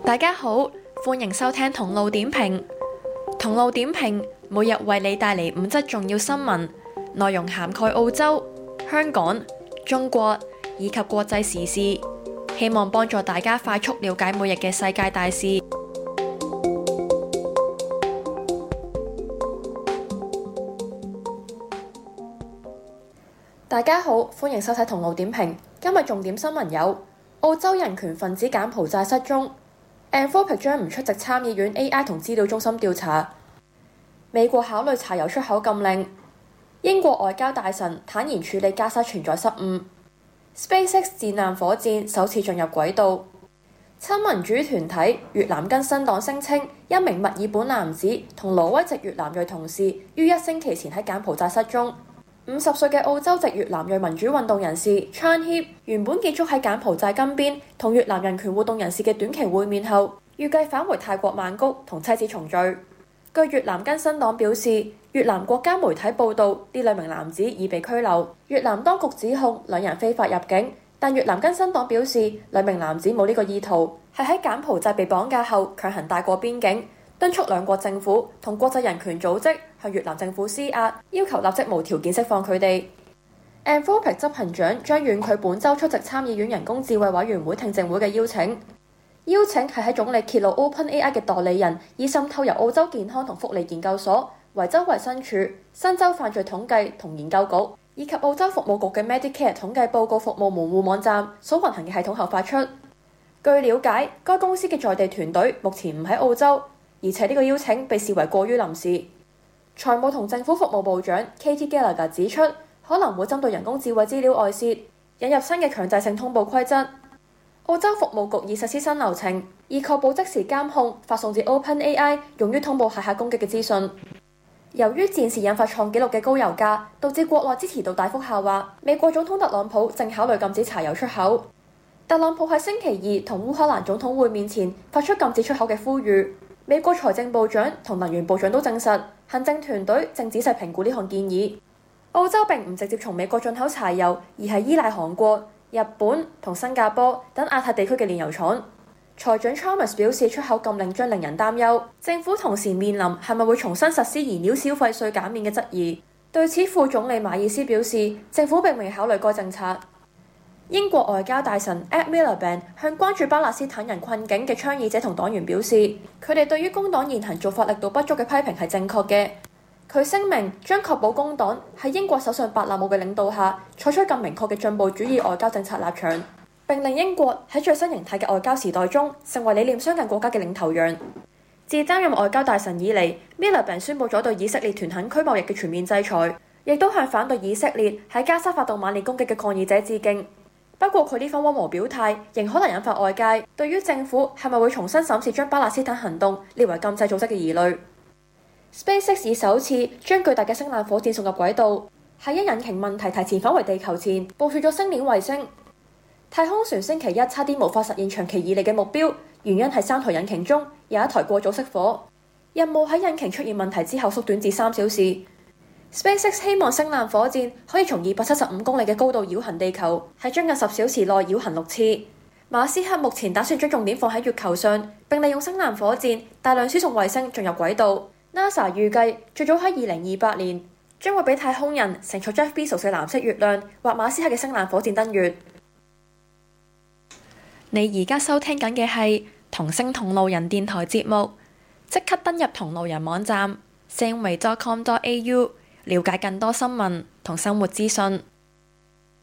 大家好，歡迎收聽同路點評。同路點評每日為你帶嚟5則重要新聞，內容涵蓋澳洲、香港、中國以及國際時事，希望幫助大家快速了解每日嘅世界大事。大家好，歡迎收睇同路點評。今日重點新聞有：澳洲人權分子柬埔寨失蹤。Anthropic 將唔出席參議院 AI 同資料中心調查。美國考慮柴油出口禁令。英國外交大臣坦言處理加沙存在失誤。SpaceX 戰艦火箭首次進入軌道。親民主團體越南更新黨聲稱，一名墨爾本男子同挪威籍越南裔同事於1星期前喺柬埔寨失蹤。50歲嘅澳洲籍越南裔民主運動人士 Chan Hip 原本結束喺柬埔寨金邊同越南人權活動人士嘅短期會面後，預計返回泰國曼谷同妻子重聚。據越南更新黨表示，越南國家媒體報道，呢兩名男子已被拘留。越南當局指控兩人非法入境，但越南更新黨表示，兩名男子冇呢個意圖，係喺柬埔寨被綁架後強行帶過邊境，敦促兩國政府同國際人權組織向越南政府施壓，要求立即無條件釋放佢哋。Anthropic 執行長將婉拒本週出席參議院人工智慧委員會聽證會嘅邀請係喺總理揭露 OpenAI 嘅代理人以滲透由澳洲健康同福利研究所、維州衛生署、新州犯罪統計同研究局以及澳洲服務局嘅 Medicare 統計報告服務門戶網站所運行嘅系統後發出。據了解，該公司嘅在地團隊目前唔喺澳洲，而且呢個邀請被視為過於臨時。財務同政府服務部長 Katie Gallagher 指出，可能會針對人工智慧資料外泄，引入新嘅強制性通報規則。澳洲服務局已實施新流程，以確保即時監控發送至 OpenAI 用於通報駭客攻擊嘅資訊。由於戰事引發創紀錄嘅高油價，導致國內支持度大幅下滑，美國總統特朗普正考慮禁止柴油出口。特朗普喺星期二同烏克蘭總統會面前發出禁止出口嘅呼籲。美國財政部長同能源部長都證實，行政團隊正仔細評估呢項建議。澳洲並唔直接從美國進口柴油，而係依賴韓國、日本同新加坡等亞太地區嘅煉油廠。財長 Chalmers 表示，出口禁令將令人擔憂，政府同時面臨係咪會重新實施燃料消費稅減免嘅質疑。對此，副總理馬爾斯表示，政府並未考慮該政策。英國外交大臣 Ed Miliband 向關注巴勒斯坦人困境嘅倡議者同黨員表示，佢哋對於工黨現行做法力度不足嘅批評係正確嘅。佢聲明將確保工黨喺英國首相伯納姆嘅領導下採取更明確嘅進步主義外交政策立場，並令英國喺最新形態嘅外交時代中成為理念相近國家嘅領頭羊。自擔任外交大臣以嚟， Miliband 宣布咗對以色列屯墾區貿易嘅全面制裁，亦都向反對以色列喺加沙發動猛烈攻擊嘅抗議者致敬。不過佢呢番溫和表態，仍可能引發外界對於政府係咪會重新審視將巴勒斯坦行動列為禁制組織嘅疑慮。SpaceX 以首次將巨大嘅星艦火箭送入軌道，喺因引擎問題提前返回地球前部署咗星鏈衛星。太空船星期一差啲無法實現長期以嚟嘅目標，原因係3台引擎中有一台過早熄火，任務喺引擎出現問題之後縮短至3小時。SpaceX 希望星艦火箭可以從275公里嘅高度繞行地球，喺將近10小時內繞行6次。馬斯克目前打算將重點放喺月球上，並利用星艦火箭大量輸送衛星進入軌道。NASA 預計最早喺2028年將會俾太空人乘坐 Jeff Bezos 嘅藍色月亮或馬斯克嘅星艦火箭登月。你而家收聽緊嘅係同聲同路人電台節目，即刻登入同路人網站 samway.com.au 了解更多新聞同生活資訊。